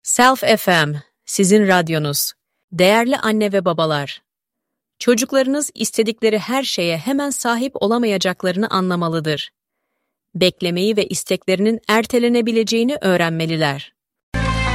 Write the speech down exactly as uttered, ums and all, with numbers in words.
Self F M, sizin radyonuz. Değerli anne ve babalar, çocuklarınız istedikleri her şeye hemen sahip olamayacaklarını anlamalıdır. Beklemeyi ve isteklerinin ertelenebileceğini öğrenmeliler.